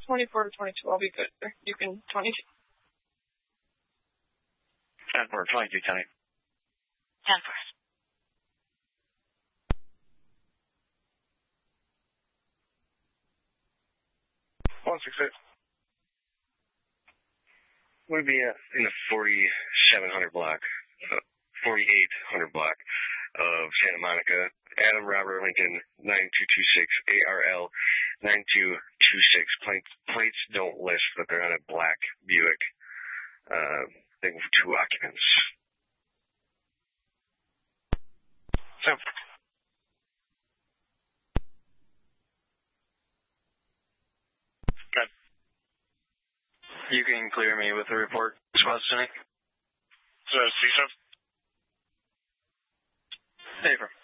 24 to 22. I'll be good. You can 22. 10-4, 22, Tony. 10-4. Would be in the 4700 block, 4800 block of Santa Monica. Adam Robert Lincoln 9226 ARL 9226. Plates don't list, but they're on a black Buick. Thing with 2 occupants. So. Good. You can clear me with the report, Squad Tonight. CSAF? Paper.